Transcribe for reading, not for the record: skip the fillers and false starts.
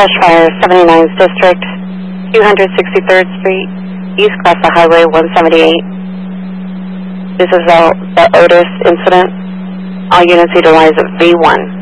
brush fire, 79th District, 263rd Street, east cross of Highway 178. This is the Otis incident. All units utilize V1.